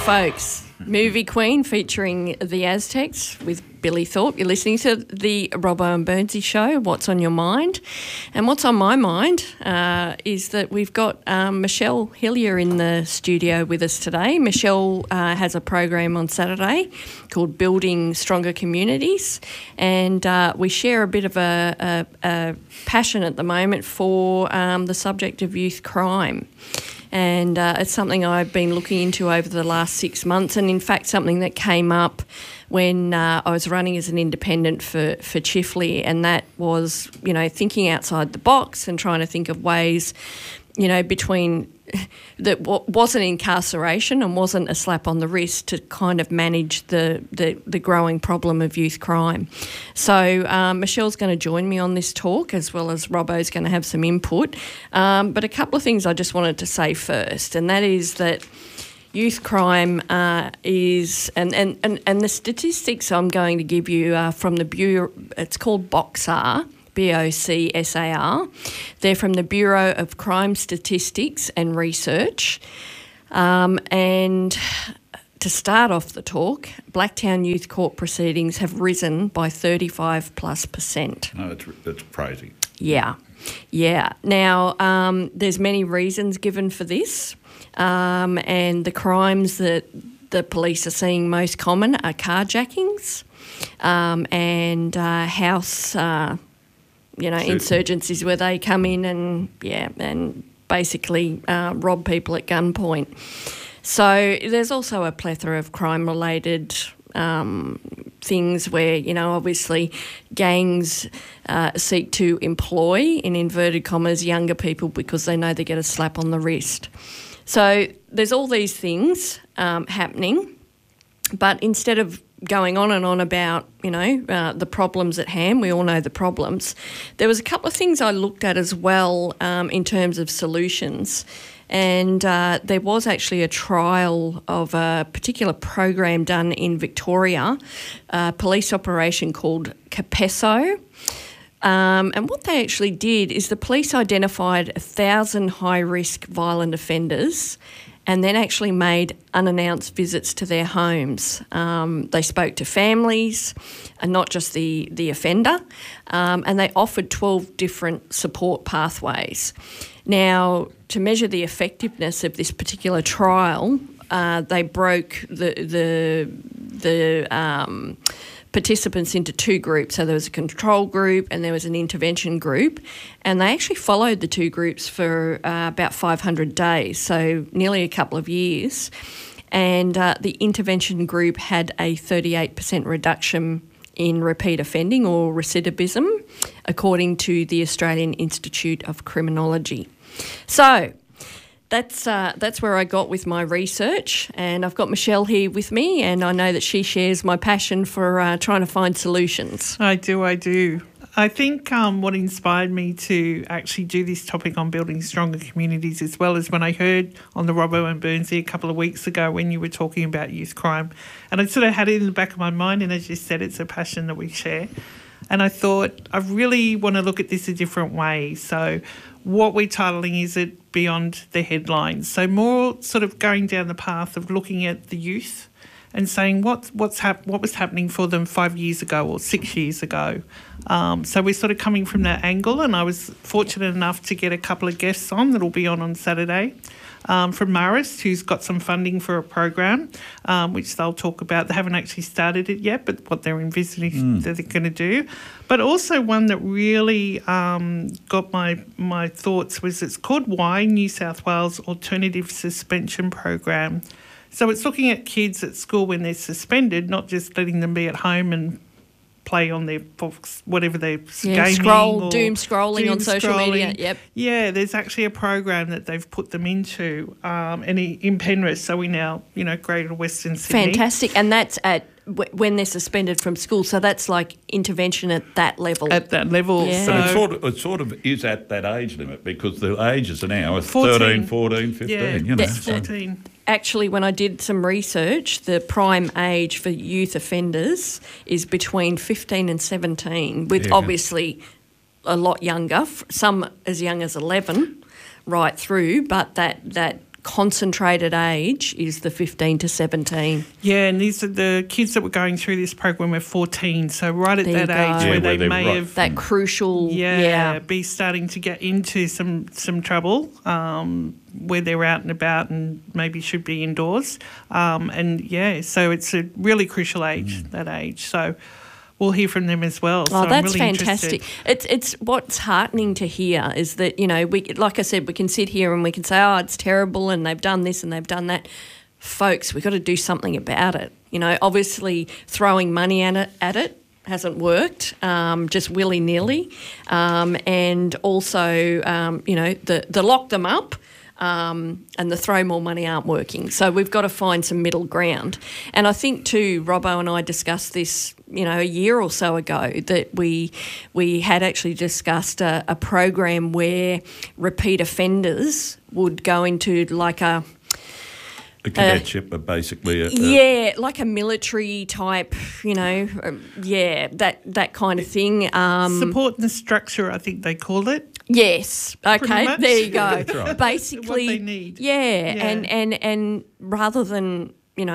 folks. Movie Queen featuring the Aztecs with Billy Thorpe. You're listening to the Robbo and Burnsy Show, What's on Your Mind? And what's on my mind is that we've got Michelle Hillier in the studio with us today. Michelle has a program on Saturday called Building Stronger Communities, and we share a bit of a passion at the moment for the subject of youth crime. And it's something I've been looking into over the last 6 months, and in fact something that came up when I was running as an independent for Chifley, and that was, you know, thinking outside the box and trying to think of ways, you know, between that wasn't incarceration and wasn't a slap on the wrist to kind of manage the growing problem of youth crime. So Michelle's going to join me on this talk, as well as Robbo's going to have some input. But a couple of things I just wanted to say first, and that is that youth crime is, and the statistics I'm going to give you are from the Bureau, it's called BOCSAR, BOCSAR. They're from the Bureau of Crime Statistics and Research. And to start off the talk, Blacktown Youth Court proceedings have risen by 35+%. No, it's crazy. Yeah. Now, there's many reasons given for this, and the crimes that the police are seeing most common are carjackings and house insurgencies, where they come in and basically rob people at gunpoint. So there's also a plethora of crime-related things where, you know, obviously gangs seek to employ, in inverted commas, younger people because they know they get a slap on the wrist. So there's all these things happening, but instead of going on and on about, you know, the problems at hand, we all know the problems, there was a couple of things I looked at as well in terms of solutions. And there was actually a trial of a particular program done in Victoria, a police operation called Capesso. And what they actually did is the police identified 1,000 high-risk violent offenders and then actually made unannounced visits to their homes. They spoke to families and not just the offender, and they offered 12 different support pathways. Now, to measure the effectiveness of this particular trial, they broke the participants into two groups. So there was a control group and there was an intervention group, and they actually followed the two groups for about 500 days, so nearly a couple of years. And the intervention group had a 38% reduction in repeat offending or recidivism, according to the Australian Institute of Criminology. So that's where I got with my research, and I've got Michelle here with me, and I know that she shares my passion for trying to find solutions. I do. I think what inspired me to actually do this topic on building stronger communities, as well as when I heard on the Robbo and Burnsy a couple of weeks ago when you were talking about youth crime, and I sort of had it in the back of my mind, and as you said, it's a passion that we share. And I thought I really want to look at this a different way. So what we're titling is it Beyond the Headlines. So more sort of going down the path of looking at the youth and saying what was happening for them 5 years ago or 6 years ago. So we're sort of coming from that angle, and I was fortunate enough to get a couple of guests on that will be on Saturday. From Marist, who's got some funding for a program, which they'll talk about. They haven't actually started it yet, but what they're envisioning that they're going to do. But also one that really got my thoughts was, it's called WHY New South Wales Alternative Suspension Program. So it's looking at kids at school when they're suspended, not just letting them be at home and play on their books, whatever they're gaming. Doom scrolling on social media. Yep. Yeah, there's actually a program that they've put them into in Penrith. So we now, Greater Western Sydney. Fantastic. And that's at when they're suspended from school. So that's like intervention at that level. At that level. Yeah. But it sort of is at that age limit, because the ages are now 13, 14, 15. Yeah, 14. Actually, when I did some research, the prime age for youth offenders is between 15 and 17, with obviously a lot younger, some as young as 11 right through, but that concentrated age is the 15 to 17. Yeah, and these are the kids that were going through this program were 14, so right at There you that age go. where Yeah, they where may they're have That crucial, be starting to get into some trouble where they're out and about and maybe should be indoors. So it's a really crucial age, that age. So we'll hear from them as well. So Oh, I'm that's really fantastic. interested. It's what's heartening to hear is that, we, like I said, we can sit here and we can say, oh, it's terrible and they've done this and they've done that. Folks, we've got to do something about it. Obviously throwing money at it hasn't worked, just willy-nilly. And also, the lock them up and the throw more money aren't working. So we've got to find some middle ground. And I think too, Robbo and I discussed this, a year or so ago, that we had actually discussed a program where repeat offenders would go into like a cadetship, but basically like a military type, that kind of thing. Support and structure, I think they called it. Yes. Okay. much. There you go. That's right. Basically, What they need. Yeah. Yeah. And rather than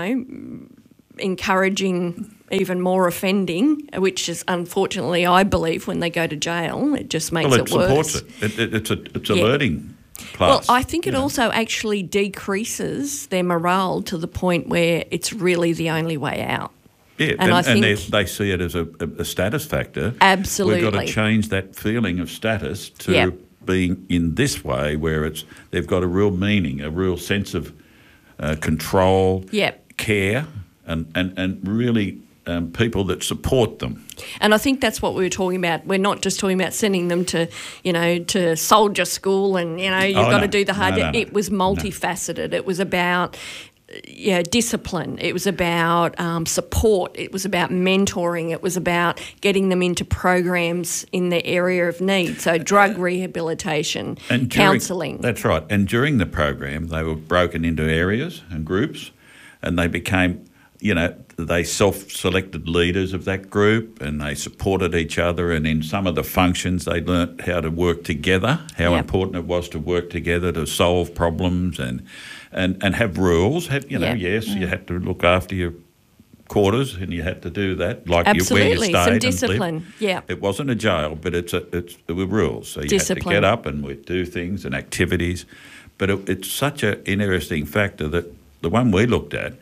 encouraging even more offending, which is unfortunately, I believe, when they go to jail, it just makes it worse. supports it. It's a learning class. Well, I think it also actually decreases their morale to the point where it's really the only way out. Yeah, And I think they see it as a status factor. Absolutely. We've got to change that feeling of status to Yep. being in this way, where they've got a real meaning, a real sense of control, Yep. care, and really people that support them. And I think that's what we were talking about. We're not just talking about sending them to, to soldier school and, you've got to do the hard. No. It was multifaceted. It was about discipline. It was about support. It was about mentoring. It was about getting them into programs in their area of need. So drug rehabilitation, counselling. That's right. And during the program, they were broken into areas and groups, and they became, they self-selected leaders of that group, and they supported each other. And in some of the functions, they learnt how to work together, how Yep. important it was to work together to solve problems and have rules. Yep. Yes, you had to look after your quarters, and you had to do that, like where you Absolutely. stayed Some and discipline. lived. Yeah. It wasn't a jail, but it were rules. So you Discipline. had to get up and we'd do things and activities. But it's such an interesting factor that the one we looked at,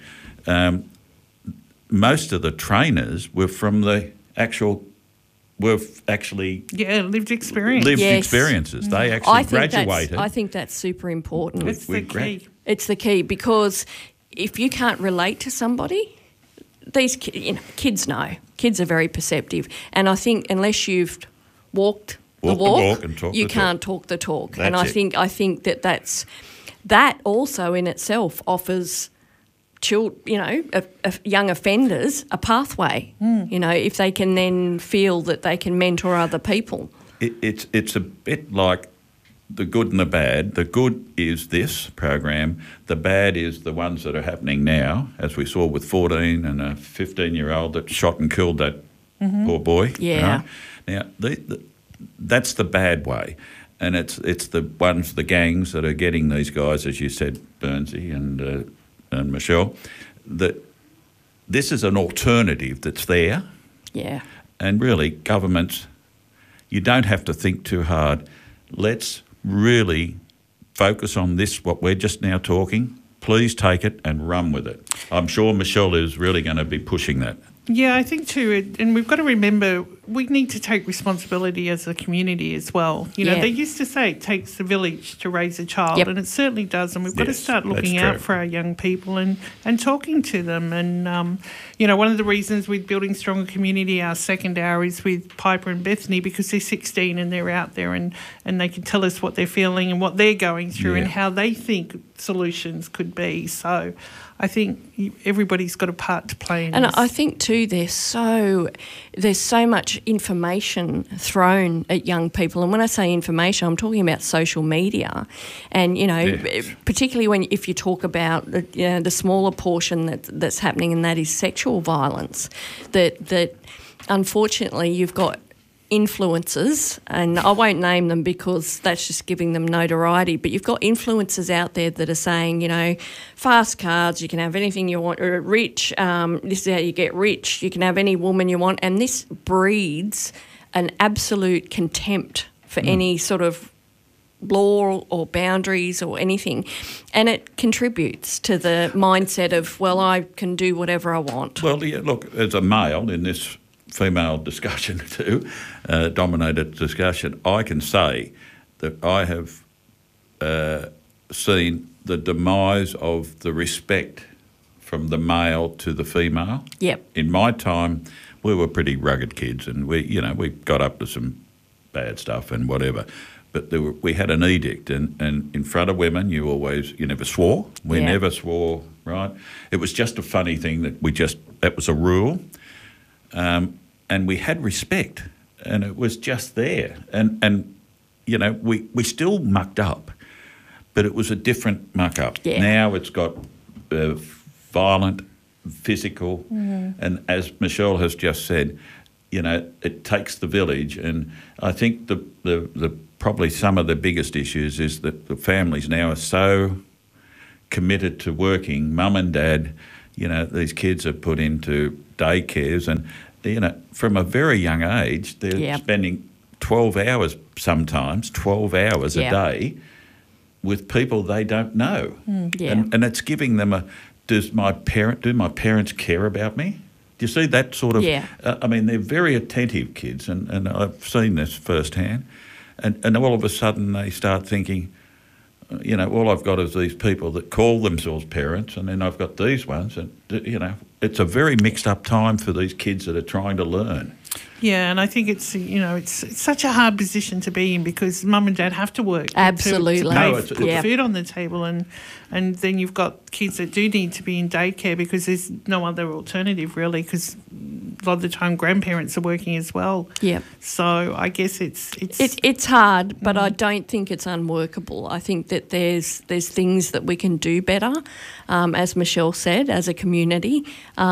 most of the trainers were from the lived experience. Yes. experiences. They actually graduated. I think that's super important. It's the key. It's the key, because if you can't relate to somebody, these kids know. Kids are very perceptive, and I think unless you've walked the walk and talked you the can't talk. talk the talk. That's And I it. think that also in itself offers young offenders a pathway. If they can then feel that they can mentor other people. It's a bit like the good and the bad. The good is this program. The bad is the ones that are happening now, as we saw with 14 and a 15-year-old that shot and killed that poor boy. Yeah. Now, that's the bad way. And it's the ones, the gangs that are getting these guys, as you said, Burnsy and Michelle, that this is an alternative that's there. Yeah. And really, governments, you don't have to think too hard. Let's really focus on this, what we're just now talking. Please take it and run with it. I'm sure Michelle is really going to be pushing that. Yeah, I think too, and we've got to remember we need to take responsibility as a community as well. Yeah. They used to say it takes a village to raise a child, Yep. and it certainly does. And we've got to Yes, start that's looking true. out for our young people and talking to them. And, one of the reasons with Building Stronger Community, our second hour is with Piper and Bethany, because they're 16 and they're out there and they can tell us what they're feeling and what they're going through and Yeah. how they think solutions could be. So I think everybody's got a part to play in And this. I think too, there's so much information thrown at young people. And when I say information, I'm talking about social media. And, Yes. particularly if you talk about the smaller portion that's happening, and that is sexual violence, that unfortunately you've got influencers, and I won't name them because that's just giving them notoriety, but you've got influencers out there that are saying, fast cars, you can have anything you want, or rich, this is how you get rich, you can have any woman you want, and this breeds an absolute contempt for any sort of law or boundaries or anything, and it contributes to the mindset of, well, I can do whatever I want. Well, yeah, look, as a male in this female discussion too, dominated discussion, I can say that I have seen the demise of the respect from the male to the female. Yep. In my time, we were pretty rugged kids, and we got up to some bad stuff and whatever. But we had an edict, and in front of women, you never swore. We never swore, right? It was just a funny thing that was a rule. And we had respect, and it was just there. And we still mucked up, but it was a different muck up. Yeah. Now it's got violent, physical, and as Michelle has just said, it takes the village. And I think the probably some of the biggest issues is that the families now are so committed to working. Mum and dad, these kids are put into daycares, and from a very young age, they're spending 12 hours sometimes, 12 hours a day with people they don't know. And it's giving them do my parents care about me? Do you see that sort of... they're very attentive kids, and I've seen this firsthand. And all of a sudden they start thinking, all I've got is these people that call themselves parents, and then I've got these ones, and, it's a very mixed up time for these kids that are trying to learn. Yeah, and I think it's such a hard position to be in because mum and dad have to work. Absolutely. To put food on the table, and then you've got kids that do need to be in daycare because there's no other alternative really, because a lot of the time grandparents are working as well. Yeah. So I guess it's hard, but I don't think it's unworkable. I think that there's things that we can do better, as Michelle said, as a community.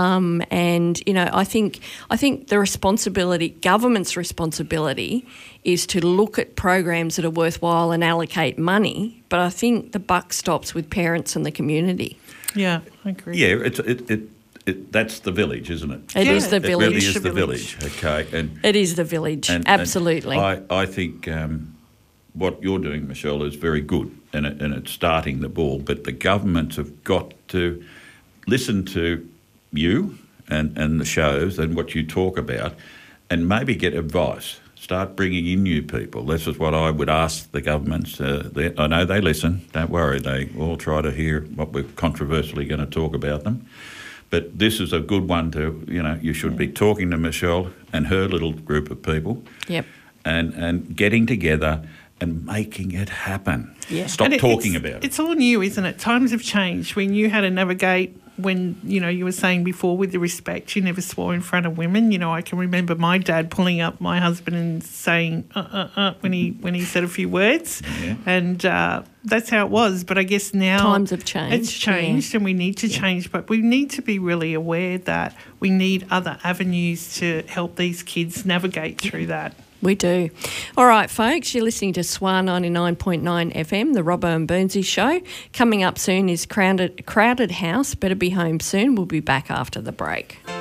I think the responsibility, government's responsibility, is to look at programs that are worthwhile and allocate money. But I think the buck stops with parents and the community. Yeah, I agree. Yeah, that's the village, isn't it? It is the village. It really is the village. Okay, it is the village. Absolutely. And I think what you're doing, Michelle, is very good, and it's starting the ball. But the governments have got to listen to you and the shows and what you talk about, and maybe get advice. Start bringing in new people. This is what I would ask the governments. I know they listen. Don't worry. They all try to hear what we're controversially going to talk about them. But this is a good one to, you should be talking to Michelle and her little group of people. Yep. And getting together and making it happen. Yeah. Stop talking about it. It's all new, isn't it? Times have changed. We knew how to navigate when, you were saying before with the respect, you never swore in front of women. I can remember my dad pulling up my husband and saying, when he said a few words. Yeah. And that's how it was. But I guess now... Times have changed. It's changed and we need to change. But we need to be really aware that we need other avenues to help these kids navigate through that. We do. All right, folks, you're listening to SWAR 99.9 FM, the Robbo and Burnsy Show. Coming up soon is Crowded House. Better be home soon. We'll be back after the break.